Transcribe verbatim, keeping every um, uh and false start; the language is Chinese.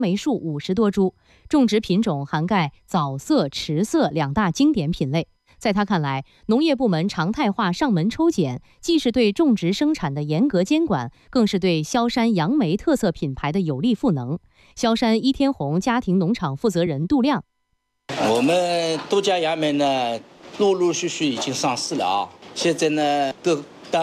梅树五十多株，种植品种涵盖枣色、迟色两大经典品类。在他看来，农业部门常态化上门抽检，既是对种植生产的严格监管，更是对萧山杨梅特色品牌的有力赋能。萧山一天红家庭农场负责人杜亮： 我们多家杨梅呢，陆陆续续已经上市了啊。现在呢，各